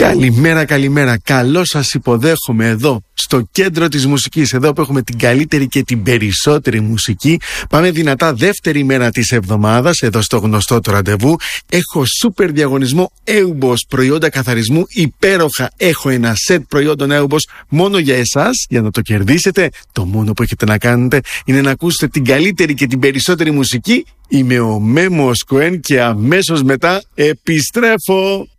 Καλημέρα, καλημέρα. Καλώς σας υποδέχομαι εδώ, στο κέντρο της μουσικής. Εδώ που έχουμε την καλύτερη και την περισσότερη μουσική. Πάμε δυνατά δεύτερη μέρα της εβδομάδας, εδώ στο γνωστό το ραντεβού. Έχω σούπερ διαγωνισμό Eubos προϊόντα καθαρισμού. Υπέροχα, έχω ένα σετ προϊόντων Eubos μόνο για εσάς, για να το κερδίσετε. Το μόνο που έχετε να κάνετε είναι να ακούσετε την καλύτερη και την περισσότερη μουσική. Είμαι ο Μέμος Κοέν και αμέσως μετά επιστρέφω.